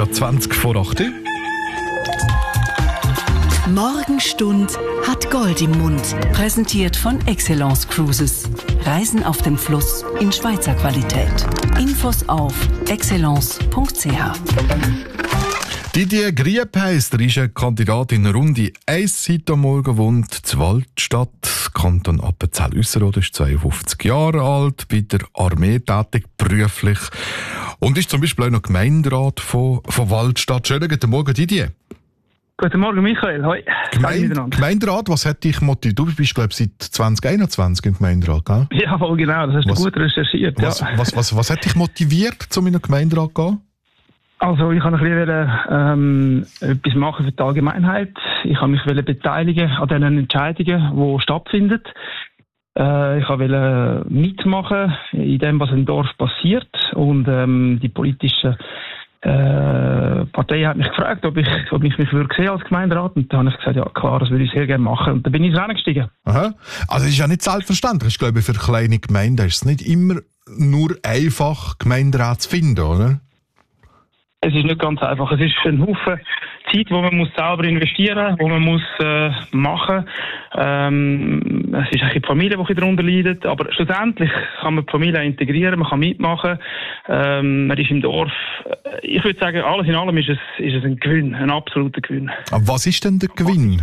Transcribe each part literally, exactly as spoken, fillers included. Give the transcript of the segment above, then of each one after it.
gerade zwanzig vor acht. Morgenstund hat Gold im Mund. Präsentiert von Excellence Cruises. Reisen auf dem Fluss in Schweizer Qualität. Infos auf excellence punkt c h. Didier Griepeisser ist eine Kandidatin in Runde eins seit am Morgen, wohnt in Waldstadt, Kanton Appenzell-Ausserrhoden, ist zweiundfünfzig Jahre alt, bei der Armee tätig, beruflich und ist zum Beispiel auch noch Gemeinderat von, von Waldstadt. Schönen guten Morgen, Didier. Guten Morgen, Michael. Hoi. Gemein- Gemeinderat, was hat dich motiviert? Du bist, glaube ich, seit zwanzig einundzwanzig im Gemeinderat, gell? Ja, voll genau, das hast Was- du gut recherchiert. Was, Ja. was, was, was hat dich motiviert, um in den Gemeinderat zu gehen? Also, ich wollte ein bisschen ähm, etwas machen für die Allgemeinheit. Ich wollte mich beteiligen an den Entscheidungen, die stattfinden. Äh, ich wollte mitmachen in dem, was im Dorf passiert. Und ähm, die politischen äh, Partei hat mich gefragt, ob ich, ob ich mich würde sehen als Gemeinderat. Und dann habe ich gesagt, ja klar, das würde ich sehr gerne machen. Und dann bin ich ins Rennen gestiegen. Aha. Also es ist ja nicht selbstverständlich. Ich glaube, für kleine Gemeinden ist es nicht immer nur einfach, Gemeinderat zu finden, oder? Es ist nicht ganz einfach. Es ist ein Haufen Zeit, wo man muss selber investieren muss, wo man muss äh, machen. Ähm, es ist eigentlich die Familie, die darunter leidet. Aber schlussendlich kann man die Familie integrieren, man kann mitmachen. Ähm, man ist im Dorf. Ich würde sagen, alles in allem ist es, ist es ein Gewinn, ein absoluter Gewinn. Aber was ist denn der Gewinn?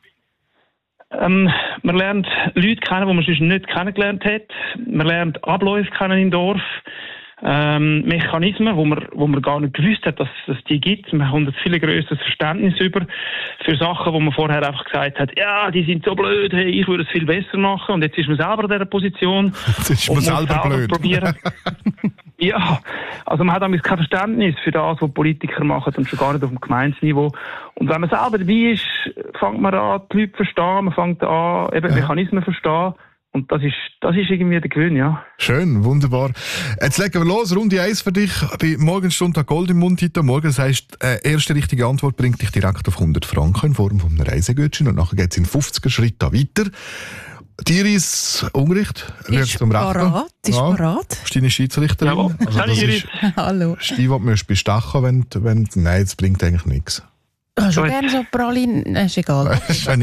Ähm, man lernt Leute kennen, die man sonst nicht kennengelernt hat. Man lernt Abläufe kennen im Dorf. Ähm, Mechanismen, wo man, wo man gar nicht gewusst hat, dass es die gibt. Man hat ein viel grösseres Verständnis über für Sachen, wo man vorher einfach gesagt hat, ja, die sind so blöd, hey, ich würde es viel besser machen. Und jetzt ist man selber in dieser Position. Jetzt ist man und muss selber blöd. Probieren. Ja, also man hat damit kein Verständnis für das, was Politiker machen und schon gar nicht auf dem Gemeindeniveau. Und wenn man selber dabei ist, fängt man an, die Leute zu verstehen, man fängt an, eben Ja. Mechanismen zu verstehen. Und das ist, das ist irgendwie der Gewinn, ja. Schön, wunderbar. Jetzt legen wir los, Runde eins für dich. Bei Morgenstund hat Gold im Mund heute Morgen. Das heisst, äh, erste richtige Antwort bringt dich direkt auf hundert Franken in Form von einem Reisegutschein und nachher geht es in fünfziger Schritte weiter. Iris Ungericht, Ist zum Rechten. parat, ist Ja. parat. Ist deine Schiedsrichterin? Jawohl. Also Hallo, das Iris. ist Hallo. die, die du musst bestechen, wenn, wenn nein, das bringt eigentlich nichts. Hast du Gut. gerne so Pralinen? Ist egal. Das ist